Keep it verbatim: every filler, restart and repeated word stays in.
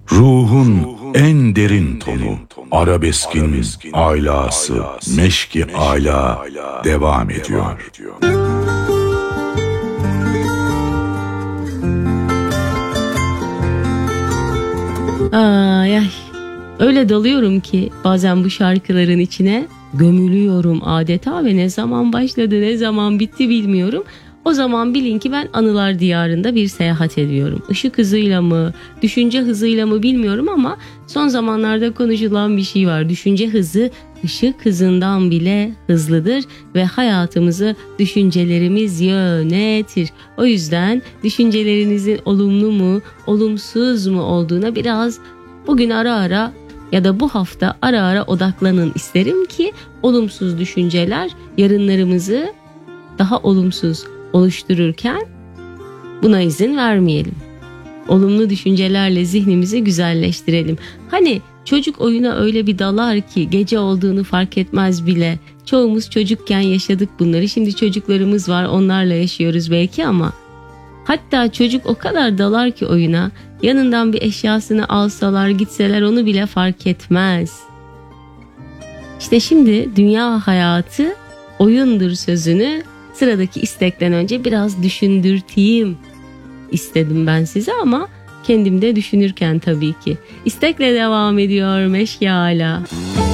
Ruhun en derin tonu, arabeskin alası, meşki ala devam ediyor. Ay ay, öyle dalıyorum ki bazen bu şarkıların içine, gömülüyorum adeta ve ne zaman başladı ne zaman bitti bilmiyorum. O zaman bilin ki ben anılar diyarında bir seyahat ediyorum. Işık hızıyla mı, düşünce hızıyla mı bilmiyorum ama son zamanlarda konuşulan bir şey var. Düşünce hızı ışık hızından bile hızlıdır ve hayatımızı düşüncelerimiz yönetir. O yüzden düşüncelerinizin olumlu mu, olumsuz mu olduğuna biraz bugün ara ara ya da bu hafta ara ara odaklanın isterim ki olumsuz düşünceler yarınlarımızı daha olumsuz oluştururken buna izin vermeyelim. Olumlu düşüncelerle zihnimizi güzelleştirelim. Hani çocuk oyuna öyle bir dalar ki gece olduğunu fark etmez bile. Çoğumuz çocukken yaşadık bunları. Şimdi çocuklarımız var, onlarla yaşıyoruz belki ama hatta çocuk o kadar dalar ki oyuna, yanından bir eşyasını alsalar gitseler onu bile fark etmez. İşte şimdi dünya hayatı oyundur sözünü sıradaki istekten önce biraz düşündürteyim istedim ben size ama kendim de düşünürken tabii ki. İstekle devam ediyor Meşki hala.